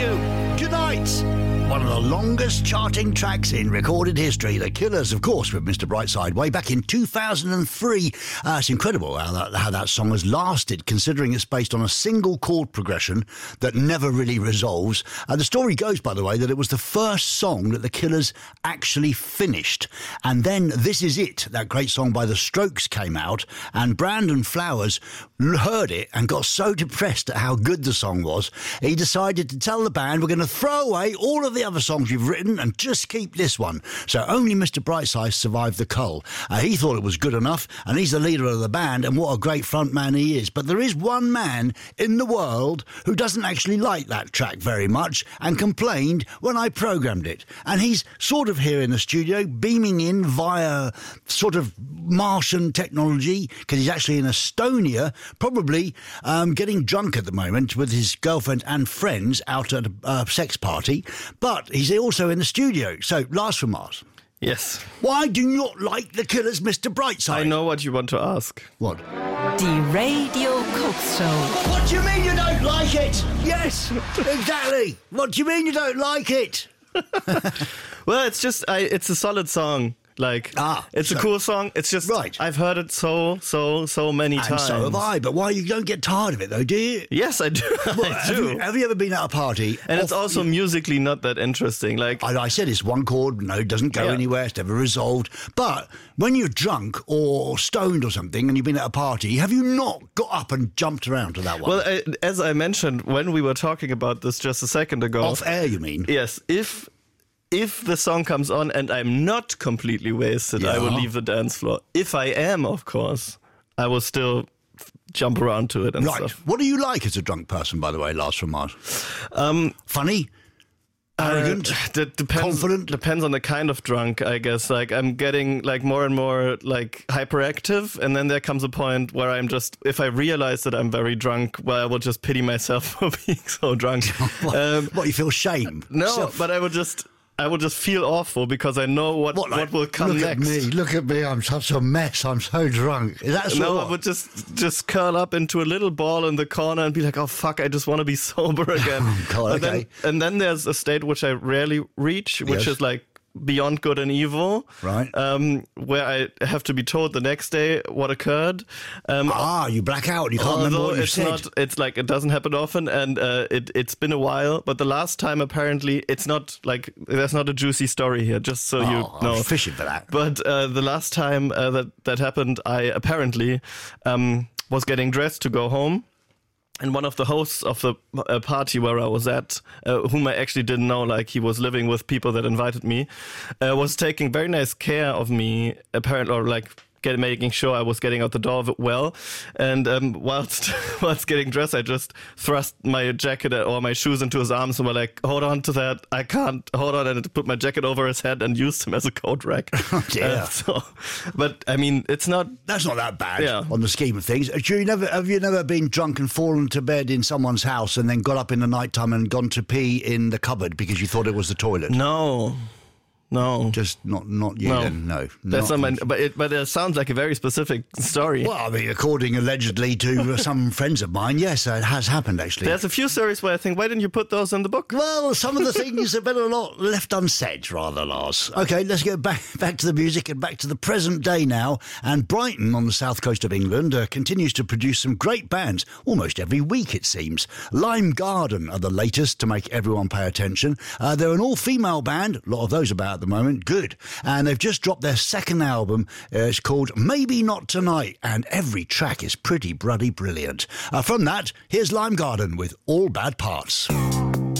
you. Good night. One of the longest charting tracks in recorded history. The Killers, of course, with Mr. Brightside way back in 2003. It's incredible how that song has lasted, considering it's based on a single chord progression that never really resolves. The story goes, by the way, that it was the first song that the Killers actually finished. And then This Is It, that great song by The Strokes, came out, and Brandon Flowers heard it and got so depressed at how good the song was, he decided to tell the band, we're going to throw away all of the other songs you've written and just keep this one. So only Mr. Brightside survived the cull. He thought it was good enough, and he's the leader of the band, and what a great front man he is. But there is one man in the world who doesn't actually like that track very much and complained when I programmed it. And he's sort of here in the studio, beaming in via sort of Martian technology, because he's actually in Estonia, probably getting drunk at the moment with his girlfriend and friends out at a sex party. But he's also in the studio. So, Lars from Mars. Yes. Why do you not like the Killers, Mr. Brightside? I know what you want to ask. What? Die Radio Cox Show. What do you mean you don't like it? Yes, exactly. What do you mean you don't like it? Well, it's just, it's a solid song. Like, it's a cool song. It's just, right. I've heard it so many times. And so have I, but why you don't get tired of it though, do you? Yes, I do. I do. Have you ever been at a party? And it's also musically not that interesting. Like I said, it's one chord, it doesn't go anywhere, it's never resolved. But when you're drunk or stoned or something and you've been at a party, have you not got up and jumped around to that one? Well, as I mentioned when we were talking about this just a second ago. Off air, you mean? Yes. If the song comes on and I'm not completely wasted, I will leave the dance floor. If I am, of course, I will still jump around to it and stuff. What do you like as a drunk person, by the way, Lars from Mars? Funny? Arrogant? Confident? Depends on the kind of drunk, I guess. Like, I'm getting like more and more like hyperactive, and then there comes a point where I'm just, if I realize that I'm very drunk, well, I will just pity myself for being so drunk. What, you feel shame? No, but I will just feel awful because I know what will come next. Look at me, I'm such a mess, I'm so drunk. Is that I would just curl up into a little ball in the corner and be like, oh fuck, I just want to be sober again. God, okay. And then there's a state which I rarely reach, which is like beyond good and evil, right? Where I have to be told the next day what occurred. You black out. You can't remember what you said. It's like it doesn't happen often, and it's been a while. But the last time, apparently, it's not like there's not a juicy story here. Just so you know, I'm fishing for that. But the last time that happened, I apparently was getting dressed to go home. And one of the hosts of the party where I was at, whom I actually didn't know, like he was living with people that invited me, was taking very nice care of me, apparently, or like making sure I was getting out the door well. And whilst getting dressed, I just thrust my jacket or my shoes into his arms and were like, hold on to that. I can't hold on. And put my jacket over his head and used him as a coat rack. Oh, dear. But I mean, that's not that bad on the scheme of things. Have you never been drunk and fallen to bed in someone's house and then got up in the night time and gone to pee in the cupboard because you thought it was the toilet? No. Just not you then, no. That's not my, but it sounds like a very specific story. Well, I mean, according allegedly to some friends of mine, yes, it has happened actually. There's a few stories where I think, why didn't you put those in the book? Well, some of the things have been a lot left unsaid, rather, Lars. Okay, let's go back to the music and back to the present day now. And Brighton on the south coast of England continues to produce some great bands almost every week, it seems. Lime Garden are the latest to make everyone pay attention. They're an all-female band, a lot of those about the moment, good. And they've just dropped their second album. It's called Maybe Not Tonight, and every track is pretty bloody brilliant. From that, here's Lime Garden with All Bad Parts.